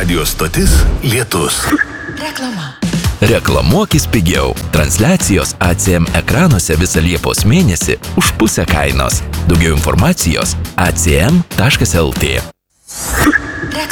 Radio stotis Lietus. Reklama. Reklamuokis pigiau. Transliacijos ACM ekranuose visą Liepos mėnesį už pusę kainos. Daugiau informacijos acm.lt.